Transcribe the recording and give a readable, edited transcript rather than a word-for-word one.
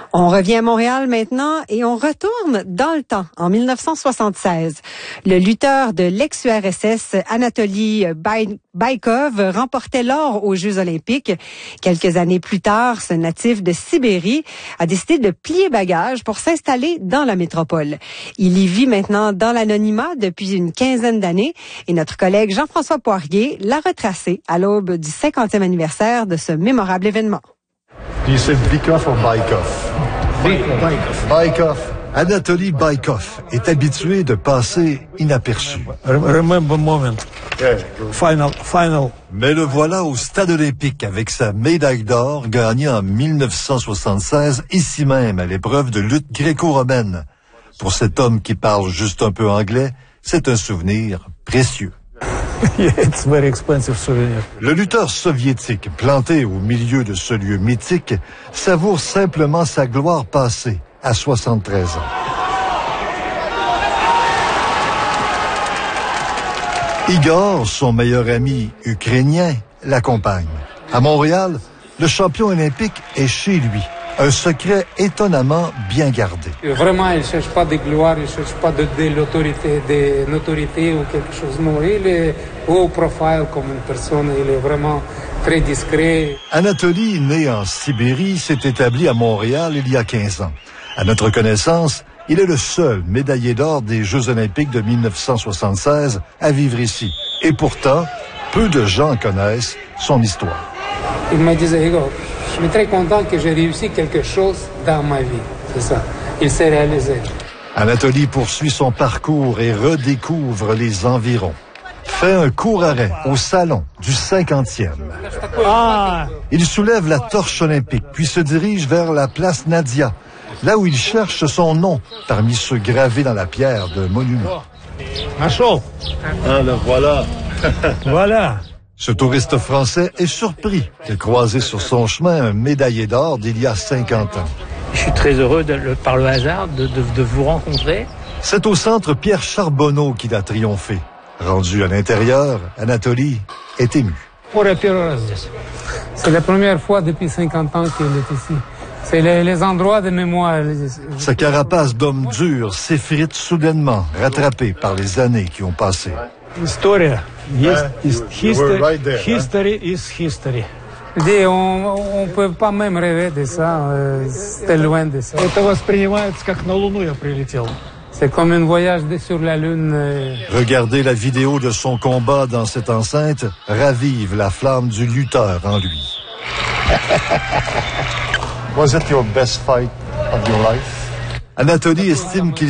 On revient à Montréal maintenant et on retourne dans le temps, en 1976. Le lutteur de l'ex-URSS, Anatoly Baïkov, remportait l'or aux Jeux olympiques. Quelques années plus tard, ce natif de Sibérie a décidé de plier bagage pour s'installer dans la métropole. Il y vit maintenant dans l'anonymat depuis une quinzaine d'années et notre collègue Jean-François Poirier l'a retracé à l'aube du 50e anniversaire de ce mémorable événement. C'est Bykov ou Baïkov? Baïkov. Anatoly Baïkov est habitué de passer inaperçu. Remember moment. Final. Mais le voilà au stade olympique avec sa médaille d'or gagnée en 1976, ici même à l'épreuve de lutte gréco-romaine. Pour cet homme qui parle juste un peu anglais, c'est un souvenir précieux. It's very expensive souvenir. Le lutteur soviétique, planté au milieu de ce lieu mythique, savoure simplement sa gloire passée à 73 ans. Igor, son meilleur ami ukrainien, l'accompagne. À Montréal, le champion olympique est chez lui. Un secret étonnamment bien gardé. Vraiment, il ne cherche pas de gloire, il ne cherche pas de l'autorité, de notoriété ou quelque chose. Non, il est low profile comme une personne, il est vraiment très discret. Anatoly, né en Sibérie, s'est établi à Montréal il y a 15 ans. À notre connaissance, il est le seul médaillé d'or des Jeux olympiques de 1976 à vivre ici. Et pourtant, peu de gens connaissent son histoire. Il m'a dit, Igor, je suis très content que j'ai réussi quelque chose dans ma vie. C'est ça. Il s'est réalisé. Anatoly poursuit son parcours et redécouvre les environs. Fait un court arrêt au salon du 50e. Il soulève la torche olympique, puis se dirige vers la place Nadia, là où il cherche son nom parmi ceux gravés dans la pierre d'un monument. Нашел. Ah, le voilà. Voilà. Ce touriste français est surpris de croiser sur son chemin un médaillé d'or d'il y a 50 ans. Je suis très heureux, par le hasard, de vous rencontrer. C'est au centre Pierre Charbonneau qu'il a triomphé. Rendu à l'intérieur, Anatoly est ému. C'est la première fois depuis 50 ans qu'il est ici. C'est les endroits de mémoire. Sa carapace d'homme dur s'effrite soudainement, rattrapé par les années qui ont passé. История. History is history. On ne peut pas même rêver de ça. C'était loin de ça. Это воспринимается как на Луну я прилетел. C'est comme un voyage sur la Lune. Regarder la vidéo de son combat dans cette enceinte ravive la flamme du lutteur en lui. Was it your best fight of your life? Anatoly estime qu'il